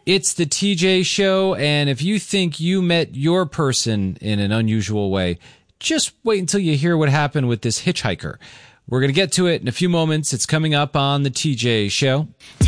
It's the TJ Show, and if you think you met your person in an unusual way, just wait until you hear what happened with this hitchhiker. We're going to get to it in a few moments. It's coming up on the TJ Show.